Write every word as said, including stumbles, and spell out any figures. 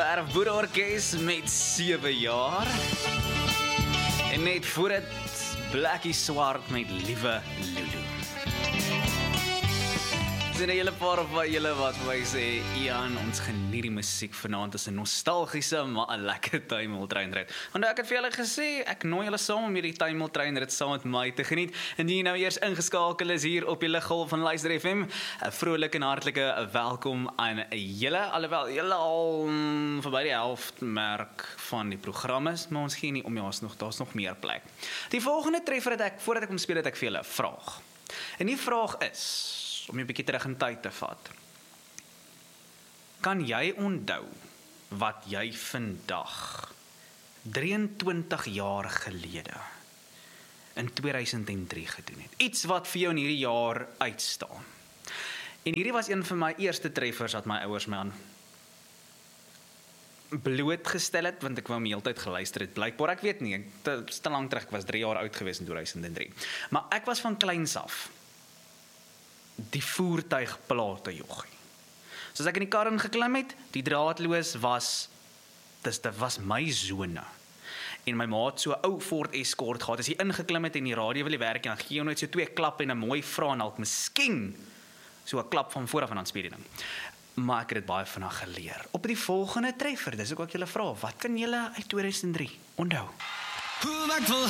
Erfboere Orkes met sewe jaar. En net voor dit Blackie Swart met Liewe Lulu. Sien 'n hele paar van julle wat vir my sê, Ian, ons geniet die musiek vanaand, is 'n nostalgiese, maar 'n lekker tuimeltreinrit. Want ek het vir julle gesê, ek nooi julle saam om hierdie tuimeltreinrit saam met my te geniet. Indien jy nou eers ingeskakel is hier op die liggolf van Luister F M, 'n vrolike en hartlike welkom aan julle, alhoewel julle al mm, verby die helft merk van die program is, maar ons gee nie om, ja, is nog, daar's nog meer plek. Die volgende treffer het ek, voordat ek hom speel, het ek vir julle 'n vraag. En die vraag is, om jy 'n bietjie terug in tyd te vat. Kan jy onthou wat jy vandag, drieëntwintig jaar gelede, in tweeduisend drie gedoen het? Iets wat vir jou in hierdie jaar uitstaan. En hierdie was een van my eerste treffers wat my ouers my aan blootgestel het, want ek wou my heeltyd geluister het, blykbaar, ek weet nie, ek te, te lang terug, ek was drie jaar oud gewees in tweeduisend drie. Maar ek was van kleins af die voertuigplate jochie. Soos ek in die kar ingeklim het, die draadloos was, dis, dit was my zone. En my ma het so 'n ou Ford Escort gehad, as jy ingeklim het en die radio wil die werk, en dan gee jy net so twee klap en 'n mooi vra en dalk miskien so 'n klap van vooraf en dan speel die ding. Maar ek het dit baie vinnig geleer. Op die volgende treffer, dis ook wat julle vra, wat kan julle uit tweeduisend drie onthou? Hoe ek wil